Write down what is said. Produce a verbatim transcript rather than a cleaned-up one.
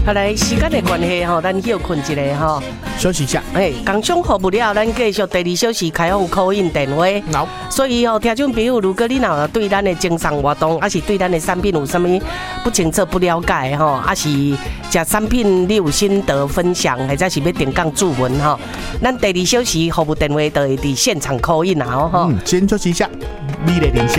好来，时间的关系吼，咱休困一下吼， 休息一下。 哎，工商服务了，咱继续第二小时开放 call in 电话。 好， 所以哦，听众朋友，如果你若对咱的精商活动，还是对咱的产品有啥物不清楚、不了解吼，还是食产品你有心得分享，或者是要点杠注文吼，咱第二小时服务电话就会伫现场 call in啊吼。 嗯，先休息一下，你来连线。